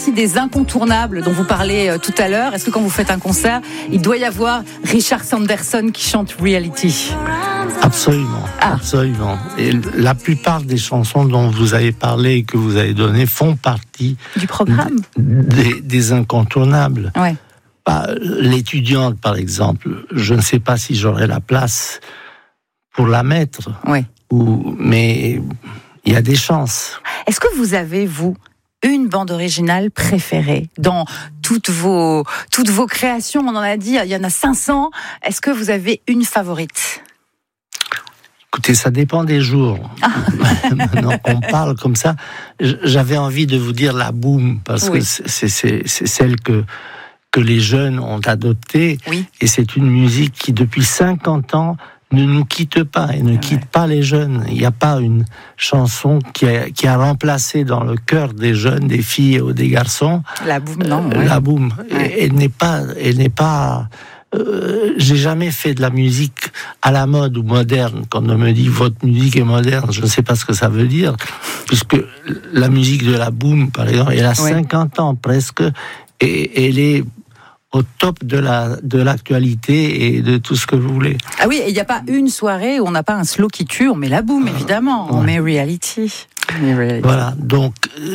partie des incontournables dont vous parlez tout à l'heure? Est-ce que quand vous faites un concert, il doit y avoir Richard Sanderson qui chante Reality? Absolument, absolument. Et la plupart des chansons dont vous avez parlé et que vous avez données font partie du programme des incontournables. Ouais. L'étudiante, par exemple, je ne sais pas si j'aurai la place pour la mettre, ouais. Mais il y a des chances. Est-ce que vous avez, vous, une bande originale préférée dans toutes vos créations? On en a dit, il y en a 500. Est-ce que vous avez une favorite? Écoutez, ça dépend des jours. Maintenant qu'on parle comme ça, j'avais envie de vous dire La Boum, parce que c'est celle que les jeunes ont adoptée. Oui. Et c'est une musique qui, depuis 50 ans, ne nous quitte pas et ne quitte pas les jeunes. Il n'y a pas une chanson qui a remplacé dans le cœur des jeunes, des filles ou des garçons. La Boum, non. La Boum. Ouais. Elle n'est pas. J'ai jamais fait de la musique à la mode ou moderne. Quand on me dit votre musique est moderne, je ne sais pas ce que ça veut dire, puisque la musique de La Boum, par exemple, elle a 50 ans presque, et elle est au top de l'actualité et de tout ce que vous voulez. Ah oui, il n'y a pas une soirée où on n'a pas un slow qui tue, on met La Boum, évidemment, on met Reality. Voilà, donc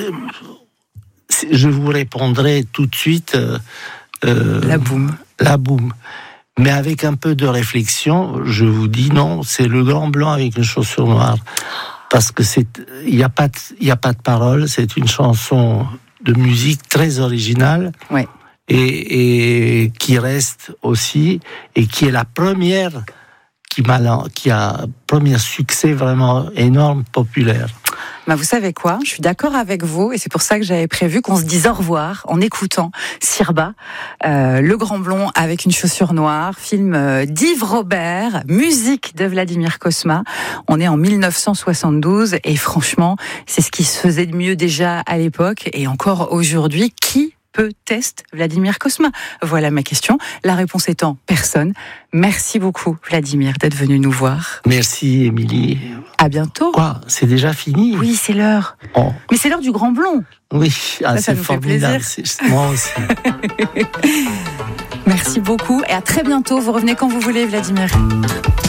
je vous répondrai tout de suite La Boum. La Boum. Mais avec un peu de réflexion, je vous dis non, c'est Le Grand Blanc avec une chaussure noire. Parce que il n'y a pas de paroles, c'est une chanson de musique très originale. Ouais. Et qui reste aussi, et qui est la première qui a premier succès vraiment énorme, populaire. Bah vous savez quoi, je suis d'accord avec vous, et c'est pour ça que j'avais prévu qu'on se dise au revoir en écoutant Sirba, Le Grand Blond avec une chaussure noire, film d'Yves Robert, musique de Vladimir Cosma. On est en 1972 et franchement, c'est ce qui se faisait de mieux déjà à l'époque et encore aujourd'hui. Qui peut tester Vladimir Cosma? Voilà ma question. La réponse étant personne. Merci beaucoup, Vladimir, d'être venu nous voir. Merci, Émilie. À bientôt. Quoi? C'est déjà fini? Oui, c'est l'heure. Oh. Mais c'est l'heure du Grand Blond. Oui, ça nous formidable. Fait plaisir. Moi aussi. Merci beaucoup et à très bientôt. Vous revenez quand vous voulez, Vladimir.